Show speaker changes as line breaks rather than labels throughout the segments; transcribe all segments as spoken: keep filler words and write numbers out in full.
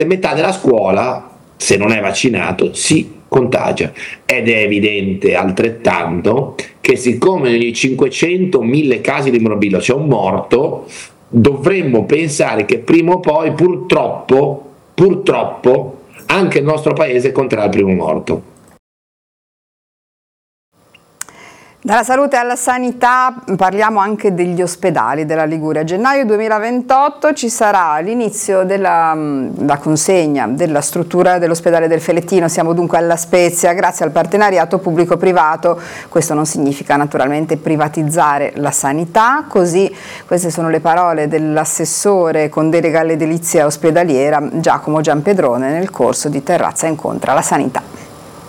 metà della scuola, se non è vaccinato, si contagia. Ed è evidente altrettanto che siccome ogni cinquecento mille casi di morbillo c'è un morto, dovremmo pensare che prima o poi purtroppo, purtroppo anche il nostro paese conterà il primo morto.
Dalla salute alla sanità parliamo anche degli ospedali della Liguria. A gennaio duemilaventotto ci sarà l'inizio della, della consegna della struttura dell'ospedale del Felettino. Siamo dunque alla Spezia grazie al partenariato pubblico-privato. Questo non significa naturalmente privatizzare la sanità, così queste sono le parole dell'assessore con delega all'edilizia ospedaliera Giacomo Giampedrone nel corso di Terrazza Incontra la Sanità.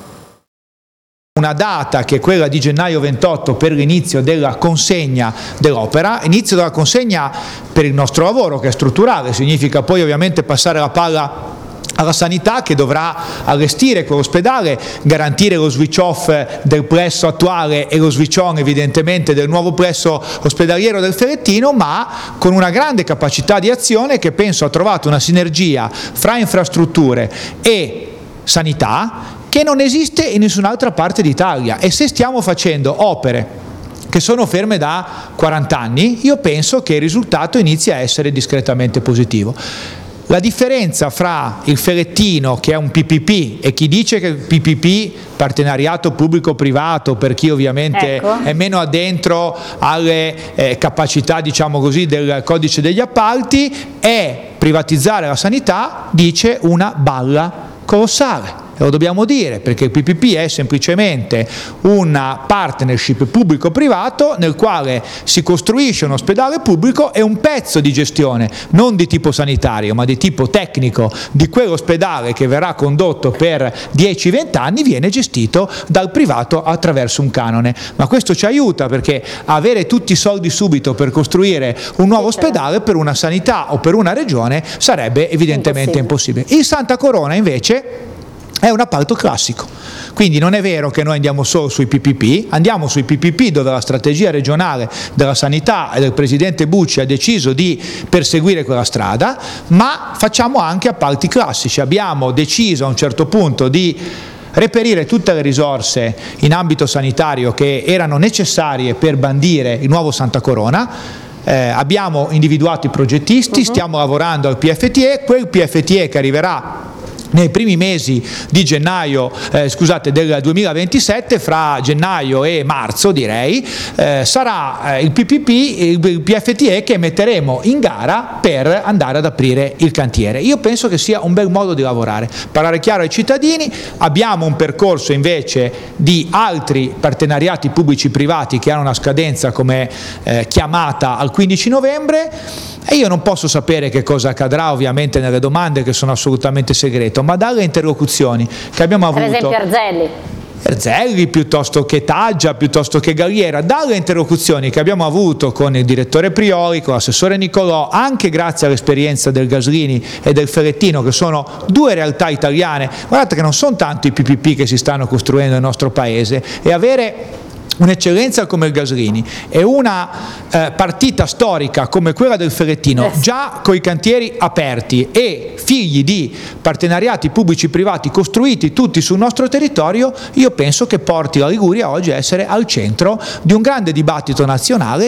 Una data che è quella di gennaio ventotto per l'inizio della consegna dell'opera, inizio della consegna per il nostro lavoro che è strutturale, significa poi ovviamente passare la palla alla sanità che dovrà allestire quell'ospedale, garantire lo switch off del plesso attuale e lo switch on evidentemente del nuovo plesso ospedaliero del Felettino, ma con una grande capacità di azione che penso ha trovato una sinergia fra infrastrutture e sanità che non esiste in nessun'altra parte d'Italia. E se stiamo facendo opere che sono ferme da quaranta anni, io penso che il risultato inizi a essere discretamente positivo. La differenza fra il Felettino, che è un P P P, e chi dice che il P P P, partenariato pubblico-privato, per chi ovviamente ecco. è meno addentro alle eh, capacità, diciamo così, del codice degli appalti, è privatizzare la sanità, dice una balla colossale. Lo dobbiamo dire, perché il P P P è semplicemente una partnership pubblico-privato nel quale si costruisce un ospedale pubblico e un pezzo di gestione, non di tipo sanitario, ma di tipo tecnico, di quell'ospedale che verrà condotto per dieci venti anni viene gestito dal privato attraverso un canone. Ma questo ci aiuta, perché avere tutti i soldi subito per costruire un nuovo ospedale per una sanità o per una regione sarebbe evidentemente impossibile. In Santa Corona invece è un appalto classico, quindi non è vero che noi andiamo solo sui P P P, andiamo sui P P P dove la strategia regionale della sanità e del presidente Bucci ha deciso di perseguire quella strada, ma facciamo anche appalti classici. Abbiamo deciso a un certo punto di reperire tutte le risorse in ambito sanitario che erano necessarie per bandire il nuovo Santa Corona. Eh, abbiamo individuato i progettisti, uh-huh. stiamo lavorando al P F T E, quel P F T E che arriverà nei primi mesi di gennaio, eh, scusate, del duemilaventisette, fra gennaio e marzo direi, eh, sarà eh, il P P P, il, il P F T E che metteremo in gara per andare ad aprire il cantiere. Io penso che sia un bel modo di lavorare, parlare chiaro ai cittadini. Abbiamo un percorso invece di altri partenariati pubblici-privati che hanno una scadenza come eh, chiamata al quindici novembre, e io non posso sapere che cosa accadrà ovviamente nelle domande che sono assolutamente segreto, ma dalle interlocuzioni che abbiamo avuto,
per esempio Erzelli
Erzelli piuttosto che Taggia, piuttosto che Galliera, dalle interlocuzioni che abbiamo avuto con il direttore Priori, con l'assessore Nicolò, anche grazie all'esperienza del Gaslini e del Felettino, che sono due realtà italiane. Guardate che non sono tanto i P P P che si stanno costruendo nel nostro paese, e avere un'eccellenza come il Gaslini e una eh, partita storica come quella del Felettino, già coi cantieri aperti e figli di partenariati pubblici-privati costruiti tutti sul nostro territorio, io penso che porti la Liguria oggi a essere al centro di un grande dibattito nazionale.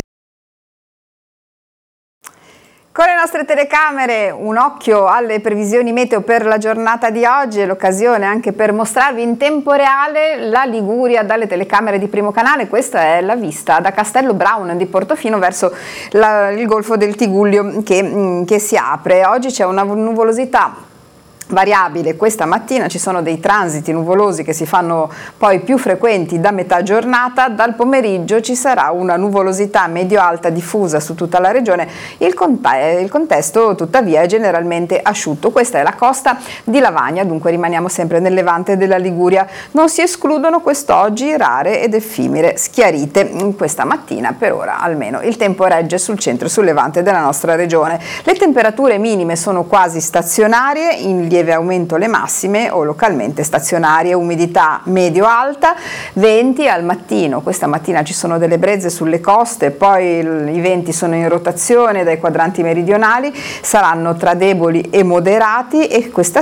Con le nostre telecamere un occhio alle previsioni meteo per la giornata di oggi, è l'occasione anche per mostrarvi in tempo reale la Liguria dalle telecamere di Primo Canale. Questa è la vista da Castello Brown di Portofino verso la, il golfo del Tigullio che, che si apre. Oggi c'è una nuvolosità variabile, questa mattina ci sono dei transiti nuvolosi che si fanno poi più frequenti da metà giornata, dal pomeriggio ci sarà una nuvolosità medio-alta diffusa su tutta la regione, il, cont- il contesto tuttavia è generalmente asciutto. Questa è la costa di Lavagna, dunque rimaniamo sempre nel levante della Liguria, non si escludono quest'oggi rare ed effimere schiarite, questa mattina per ora almeno il tempo regge sul centro e sul levante della nostra regione. Le temperature minime sono quasi stazionarie, in lieve aumento le massime o localmente stazionarie, umidità medio-alta, venti al mattino, questa mattina ci sono delle brezze sulle coste, poi il, i venti sono in rotazione dai quadranti meridionali, saranno tra deboli e moderati e questa